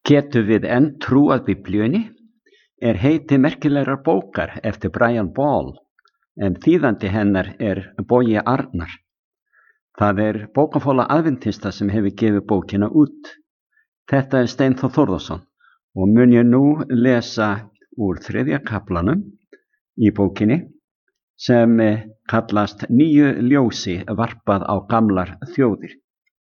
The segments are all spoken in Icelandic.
Getum við enn trúað Biblíunni? Er heiti merkilegrar bókar eftir Brian Ball, en þýðandi hennar er Bogi Arnar. Það er bókafélag Adventista sem hefur gefið bókina út. Þetta er Steinþór Þórðarson og mun ég nú lesa úr 3. kaflanum í bókinni sem kallast Nýju ljósi varpað á gamlar þjóðir.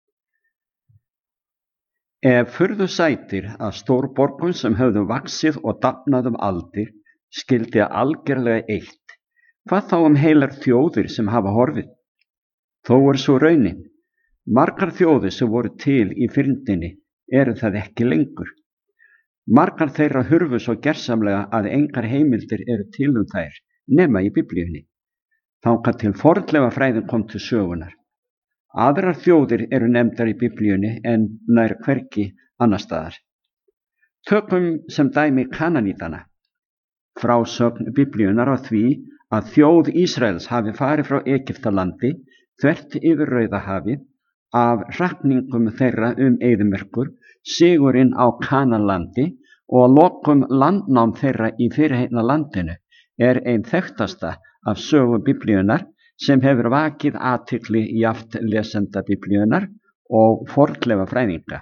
Ef furðu sætir að stórborgum sem höfðu vaxið og dafnað aldir skyldi algerlega eitt, hvað þá heilar þjóðir sem hafa horfið? Þó er svo raunin. Margar þjóðir sem voru til í fyrndinni eru það ekki lengur. Margar þeirra hurfu svo gersamlega að engar heimildir eru til þær nema í Biblíunni. Þangað til fornleifafræðin kom til sögunar. Aðrar þjóðir eru nefndar í Biblíunni en nær hvergi annars staðar. Tökum sem dæmi Kananítana. Frásögn Biblíunnar á því að þjóð Ísraels hafi farið frá Egyptalandi þvert yfir Rauðahafið af hrakningum þeirra eyðimerkur, sigurinn á Kananlandi og lokum landnám þeirra í fyrirheitna landinu er ein þekktasta af sögum Biblíunnar sem hefur vakið athygli jafnt lesenda Biblíunnar og fornleifafræðinga.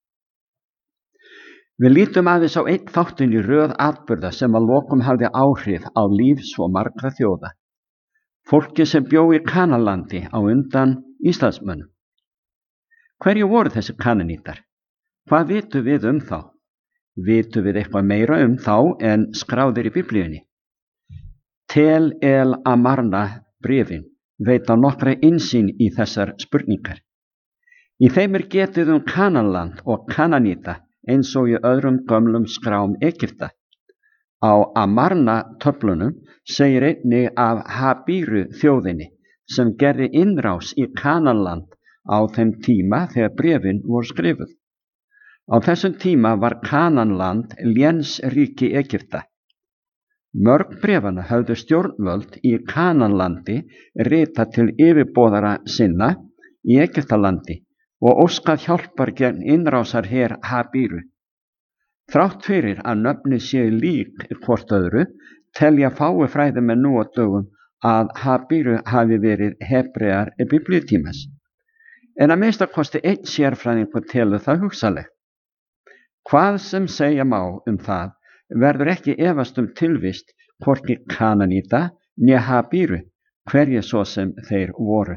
Við lítum aðeins á einn þáttinn í röð atburða sem að lokum hafði áhrif á líf svo margra þjóða. Fólki sem bjó í Kananlandi á undan Íslandsmönnum. Hverju voru þessi Kananítar? Hvað vitum við þá? Vitum við eitthvað meira þá en skráðir í Biblíunni? Tel El Amarna bréfin veita nokkra innsýn í þessar spurningar. Í þeim er getið Kananland og Kananíta eins og í öðrum gömlum skrám Egypta. Á Amarna töflunum segir einnig af Habíru þjóðinni sem gerði innrás í Kananland á þeim tíma þegar bréfin voru skrifuð. Á þessum tíma var Kananland lénsríki Egypta. Mörg bréfanna höfðu stjórnvöld í Kananlandi ritað til yfirboðara sinna í Egyptalandi og óskað hjálpar gegn innrásarher Habíru. Þrátt fyrir að nöfnin séu lík hvort öðru, telja fái fræðimenn nú á dögum að Habíru hafi verið Hebrear biblíutímans. En að minnsta kosti einn sérfræðingur telur það hugsanlegt. Hvað sem segja má það, verður ekki efast tilvist hvorki Kananíta né Habíru, hverjir svo sem þeir voru.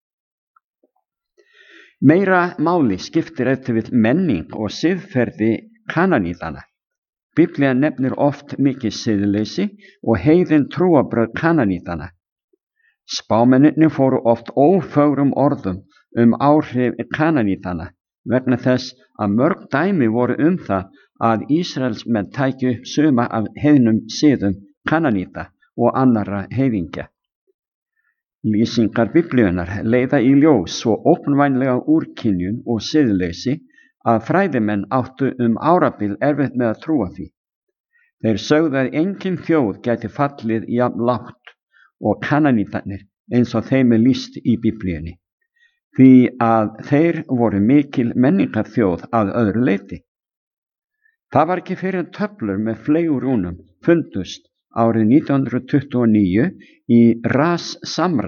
Meira máli skiptir ef menning og siðferði Kananítana. Biblían nefnir oft mikið siðleysi og heiðin trúarbrögð Kananítana. Spámennirnir fóru oft ófögrum orðum áhrif Kananítana vegna þess að mörg dæmi voru það að Ísraelsmenn tækju upp suma af heiðnum siðum Kananíta og annarra heiðingja. Lýsingar Biblíunnar leiða í ljós svo ógnvænlega úrkynjun og siðleysi að fræðimenn áttu árabil erfitt með að trúa því. Þeir sögðu að engin þjóð gæti fallið jafn lágt og Kananítarnir eins og þeim lýst í Biblíunni, því að þeir voru mikil menningarþjóð að öðru leyti. Það var ekki fyrir töflur með fleygurúnum fundust árið 1929 í Ras Samra